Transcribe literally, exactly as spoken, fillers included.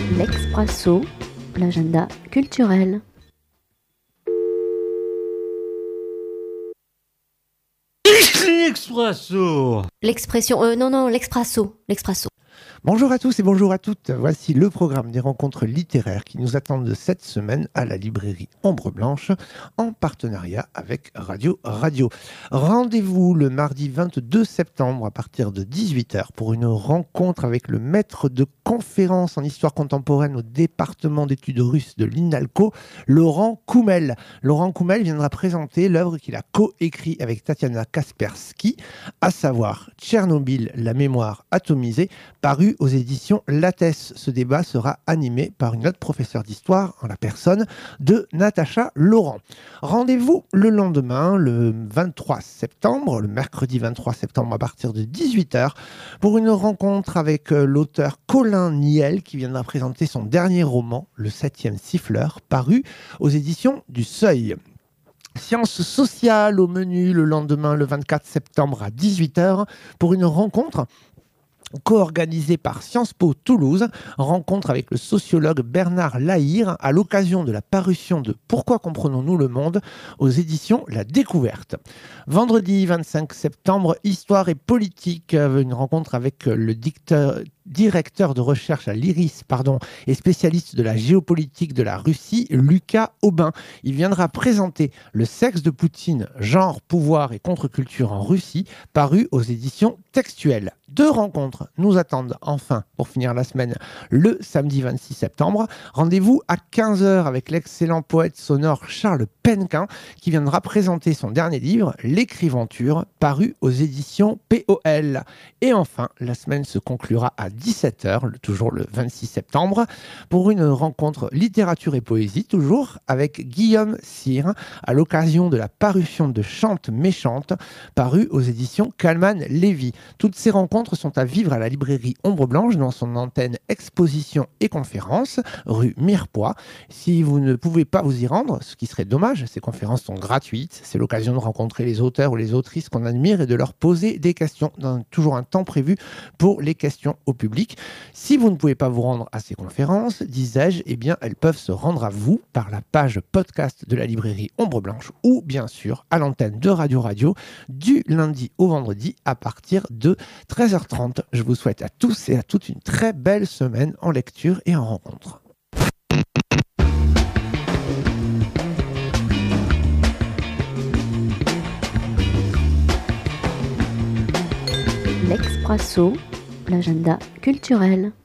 L'Expresso, l'agenda culturel. L'Expresso. L'expression, euh, non, non, l'Expresso, l'Expresso. Bonjour à tous et bonjour à toutes. Voici le programme des rencontres littéraires qui nous attendent cette semaine à la librairie Ombre Blanche en partenariat avec Radio Radio. Rendez-vous le mardi vingt-deux septembre à partir de dix-huit heures pour une rencontre avec le maître de conférence en histoire contemporaine au département d'études russes de l'INALCO, Laurent Koumel. Laurent Koumel viendra présenter l'œuvre qu'il a co-écrit avec Tatiana Kaspersky, à savoir Tchernobyl, la mémoire atomisée, paru aux éditions Lattès. Ce débat sera animé par une autre professeure d'histoire en la personne de Natacha Laurent. Rendez-vous le lendemain, le vingt-trois septembre, le mercredi vingt-trois septembre à partir de dix-huit heures, pour une rencontre avec l'auteur Colin Niel qui viendra présenter son dernier roman, Le septième siffleur, paru aux éditions du Seuil. Sciences sociales au menu le lendemain, le vingt-quatre septembre à dix-huit heures, pour une rencontre co-organisée par Sciences Po Toulouse, rencontre avec le sociologue Bernard Lahire à l'occasion de la parution de Pourquoi comprenons-nous le monde aux éditions La Découverte. Vendredi vingt-cinq septembre, Histoire et politique, une rencontre avec le dicteur directeur de recherche à l'I R I S pardon, et spécialiste de la géopolitique de la Russie, Lucas Aubin. Il viendra présenter Le sexe de Poutine, genre, pouvoir et contre-culture en Russie, paru aux éditions Textuelles. Deux rencontres nous attendent enfin pour finir la semaine le samedi vingt-six septembre. Rendez-vous à quinze heures avec l'excellent poète sonore Charles Penquin qui viendra présenter son dernier livre, L'écriventure, paru aux éditions P O L. Et enfin, la semaine se conclura à dix-sept heures, toujours le vingt-six septembre, pour une rencontre littérature et poésie, toujours avec Guillaume Cyr, à l'occasion de la parution de Chante méchante, paru aux éditions Kallmann-Lévy. Toutes ces rencontres sont à vivre à la librairie Ombre Blanche dans son antenne exposition et conférences, rue Mirepoix. Si vous ne pouvez pas vous y rendre, ce qui serait dommage, ces conférences sont gratuites, c'est l'occasion de rencontrer les auteurs ou les autrices qu'on admire et de leur poser des questions, dans toujours un temps prévu pour les questions au public. Si vous ne pouvez pas vous rendre à ces conférences, disais-je, eh bien, elles peuvent se rendre à vous par la page podcast de la librairie Ombre Blanche ou bien sûr à l'antenne de Radio Radio du lundi au vendredi à partir de treize heures trente. Je vous souhaite à tous et à toutes une très belle semaine en lecture et en rencontre. L'Expresso, l'agenda culturel.